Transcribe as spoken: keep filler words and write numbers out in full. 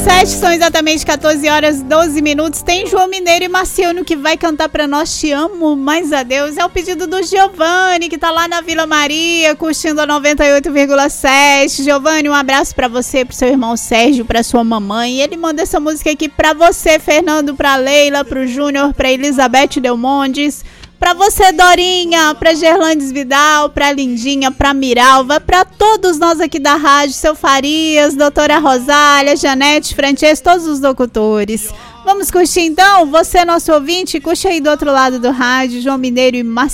sete, são exatamente catorze horas e doze minutos. Tem João Mineiro e Marciano que vai cantar pra nós Te Amo Mais a Deus. É o pedido do Giovanni, que tá lá na Vila Maria, curtindo a noventa e oito vírgula sete. Giovanni, um abraço pra você, pro seu irmão Sérgio, pra sua mamãe. E ele manda essa música aqui pra você, Fernando, pra Leila, pro Júnior, pra Elizabeth Delmondes, pra você, Dorinha, pra Gerlandes Vidal, pra Lindinha, pra Miralva, pra todos nós aqui da rádio, seu Farias, doutora Rosália, Janete, Francesco, todos os locutores. Vamos curtir então? Você, nosso ouvinte, curte aí do outro lado do rádio, João Mineiro e Marcelo.